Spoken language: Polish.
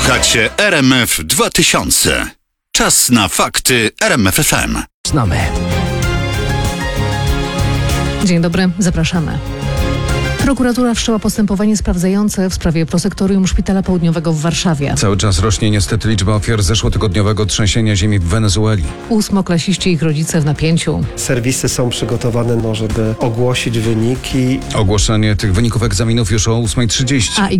Słuchacie RMF 2000. Czas na fakty RMF FM. Znamy. Dzień dobry, zapraszamy. Prokuratura wszczęła postępowanie sprawdzające w sprawie prosektorium Szpitala Południowego w Warszawie. Cały czas rośnie niestety liczba ofiar zeszłotygodniowego trzęsienia ziemi w Wenezueli. Ósmoklasiści i ich rodzice w napięciu. Serwisy są przygotowane, żeby ogłosić wyniki. Ogłoszenie tych wyników egzaminów już o 8:30.